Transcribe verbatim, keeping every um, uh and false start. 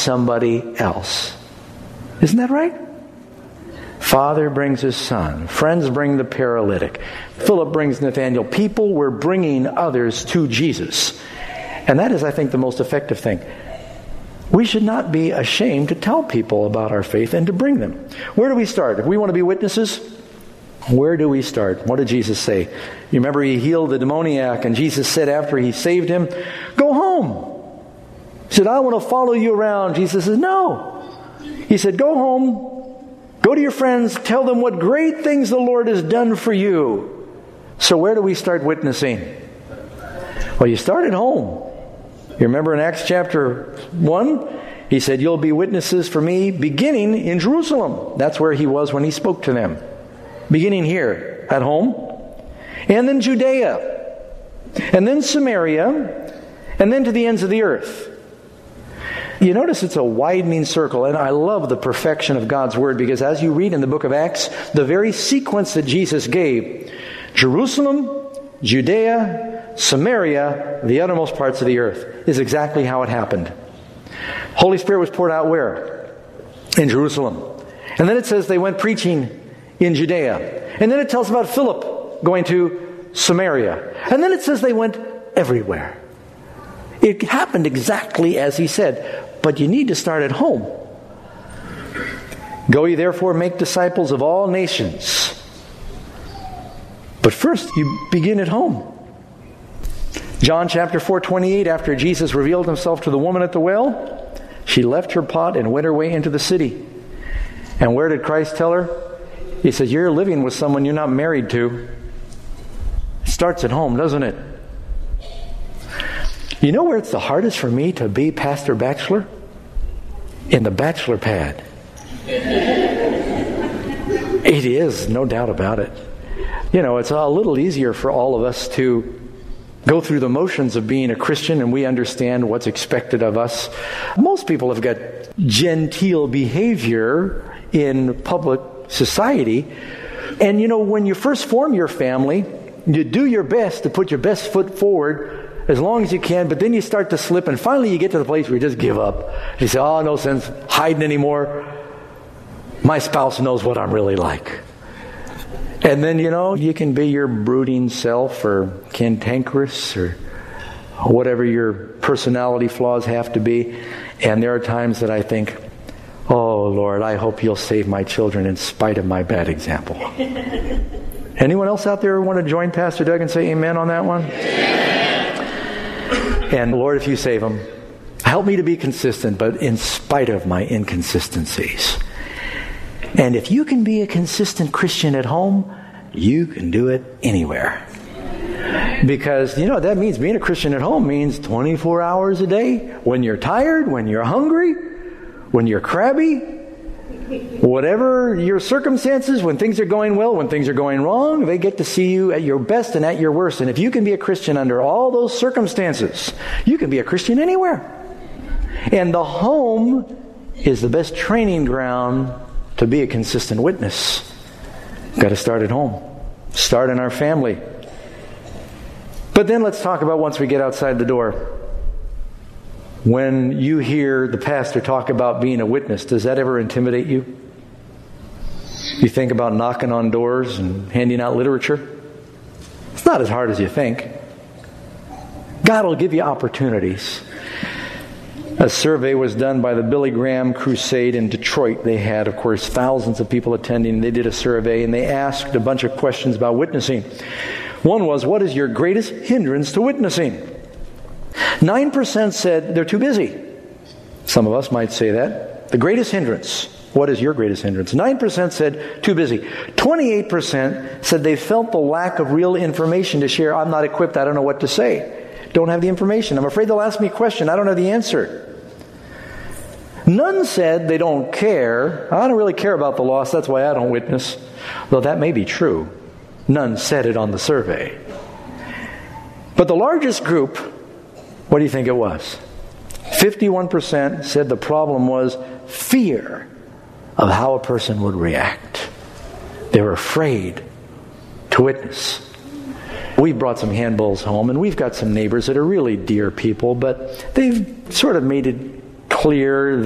somebody else. Isn't that right? Father brings his son. Friends bring the paralytic. Philip brings Nathanael. People were bringing others to Jesus. And that is, I think, the most effective thing. We should not be ashamed to tell people about our faith and to bring them. Where do we start? If we want to be witnesses, where do we start? What did Jesus say? You remember he healed the demoniac, and Jesus said after he saved him, go home. He said, I want to follow you around. Jesus says, no. He said, go home, go to your friends, tell them what great things the Lord has done for you. So where do we start witnessing? Well, you start at home. You remember in Acts chapter one, he said, you'll be witnesses for me beginning in Jerusalem. That's where he was when he spoke to them. Beginning here at home, and then Judea, and then Samaria, and then to the ends of the earth. You notice it's a widening circle, and I love the perfection of God's Word, because as you read in the book of Acts, the very sequence that Jesus gave, Jerusalem, Judea, Samaria, the uttermost parts of the earth, is exactly how it happened. Holy Spirit was poured out where? In Jerusalem. And then it says they went preaching in Judea. And then it tells about Philip going to Samaria. And then it says they went everywhere. It happened exactly as he said. But you need to start at home. Go ye therefore make disciples of all nations. But first you begin at home. John chapter four twenty-eight, after Jesus revealed himself to the woman at the well, she left her pot and went her way into the city. And where did Christ tell her? He says, you're living with someone you're not married to. It starts at home, doesn't it? You know where it's the hardest for me to be Pastor Bachelor? In the bachelor pad. It is, no doubt about it. You know, it's a little easier for all of us to go through the motions of being a Christian, and we understand what's expected of us. Most people have got genteel behavior in public society. And you know, when you first form your family, you do your best to put your best foot forward as long as you can, but then you start to slip, and finally you get to the place where you just give up. You say, oh, no sense hiding anymore. My spouse knows what I'm really like. And then, you know, you can be your brooding self or cantankerous or whatever your personality flaws have to be. And there are times that I think, oh, Lord, I hope you'll save my children in spite of my bad example. Anyone else out there want to join Pastor Doug and say amen on that one? And Lord, if you save them, help me to be consistent, but in spite of my inconsistencies. And if you can be a consistent Christian at home, you can do it anywhere. Because, you know, that means being a Christian at home means twenty-four hours a day. When you're tired, when you're hungry, when you're crabby, whatever your circumstances, when things are going well, when things are going wrong, they get to see you at your best and at your worst. And if you can be a Christian under all those circumstances, you can be a Christian anywhere. And the home is the best training ground to be a consistent witness. Got to start at home. Start in our family. But then let's talk about once we get outside the door. When you hear the pastor talk about being a witness, does that ever intimidate you? You think about knocking on doors and handing out literature? It's not as hard as you think. God will give you opportunities. A survey was done by the Billy Graham Crusade in Detroit. They had, of course, thousands of people attending. They did a survey and they asked a bunch of questions about witnessing. One was, what is your greatest hindrance to witnessing? Nine percent said they're too busy. Some of us might say that. The greatest hindrance. What is your greatest hindrance? Nine percent said too busy. Twenty-eight percent said they felt the lack of real information to share. I'm not equipped. I don't know what to say. Don't have the information. I'm afraid they'll ask me a question. I don't have the answer. None said they don't care. I don't really care about the lost. That's why I don't witness. Though that may be true. None said it on the survey. But the largest group, what do you think it was? fifty-one percent said the problem was fear of how a person would react. They were afraid to witness. We brought some handbowls home, and we've got some neighbors that are really dear people, but they've sort of made it clear